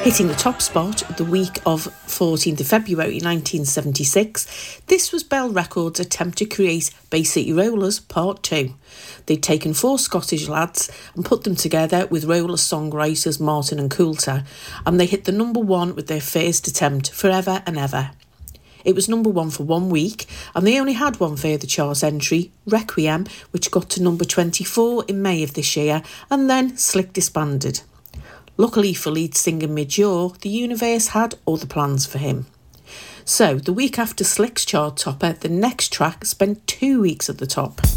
Hitting the top spot the week of 14th of February 1976, this was Bell Records' attempt to create Bay City Rollers Part 2. They'd taken 4 Scottish lads and put them together with roller songwriters Martin and Coulter, and they hit the number 1 with their first attempt, Forever and Ever. It was number 1 for 1 week, and they only had one further chart entry, Requiem, which got to number 24 in May of this year, and then Slick disbanded. Luckily for lead singer Midge Ure, the universe had other plans for him. So, the week after Slick's chart topper, the next track spent 2 weeks at the top.